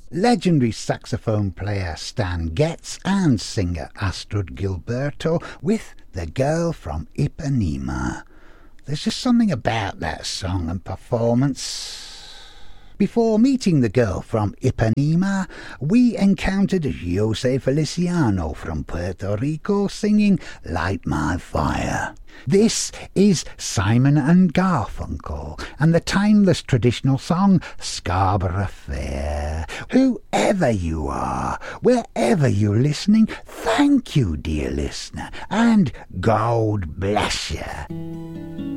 Legendary saxophone player Stan Getz and singer Astrid Gilberto with The Girl from Ipanema. There's just something about that song and performance. Before meeting the girl from Ipanema, we encountered Jose Feliciano from Puerto Rico singing Light My Fire. This is Simon and Garfunkel and the timeless traditional song Scarborough Fair. Whoever you are, wherever you're listening, thank you, dear listener, and God bless you.